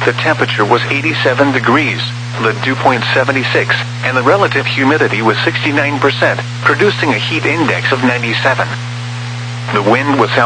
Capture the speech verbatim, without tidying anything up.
The temperature was eighty-seven degrees, the dew point seventy-six, and the relative humidity was sixty-nine percent, producing a heat index of ninety-seven. The wind was